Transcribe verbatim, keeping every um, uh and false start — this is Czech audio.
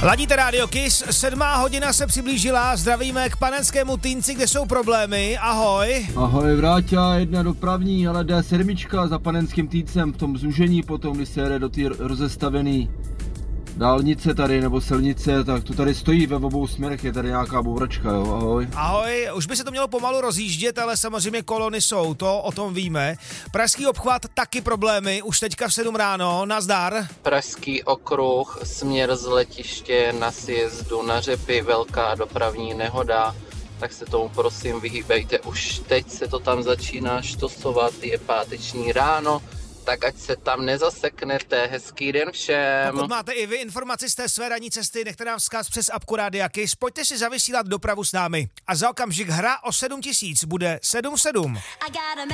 Ladíte Radio Kiss, sedmá hodina se přiblížila, zdravíme k Panenskému Týnci, kde jsou problémy, ahoj. Ahoj, Vráťa, jedna dopravní, ale D sedm za Panenským Týncem v tom zúžení potom, když se jede do té rozestavený dálnice tady, nebo silnice, tak to tady stojí ve obou směrech, je tady nějaká bouračka, jo, ahoj. Ahoj, už by se to mělo pomalu rozjíždět, ale samozřejmě kolony jsou, to o tom víme. Pražský obchvat taky problémy, už teďka v sedm ráno, nazdar. Pražský okruh, směr z letiště na sjezdu na Řepy, velká dopravní nehoda, tak se tomu prosím vyhýbejte, už teď se to tam začíná štosovat, je páteční ráno, tak ať se tam nezaseknete. Hezký den všem. Pokud máte i vy informaci z té své ranní cesty, nechte nám vzkaz přes apku Rádia Kiss, pojďte si zavysílat dopravu s námi. A za okamžik hra o sedm tisíc bude sedm sedm.